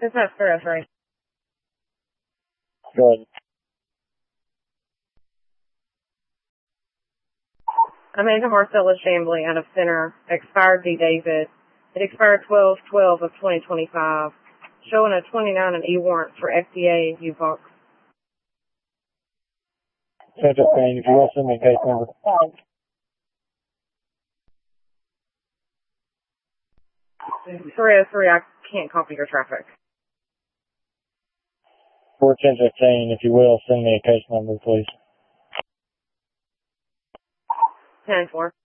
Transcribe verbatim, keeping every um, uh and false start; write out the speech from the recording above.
This is three oh three. Go ahead. Amanda Marcella Chambly out of Center, expired D. David. It expired twelve twelve of twenty twenty-five, showing a twenty-nine and E warrant for F D A U Vox. Central Payne, if you will, send me a case number. three oh three, I can't copy your traffic. four ten fifteen, if you will, send me a case number, please. ten four.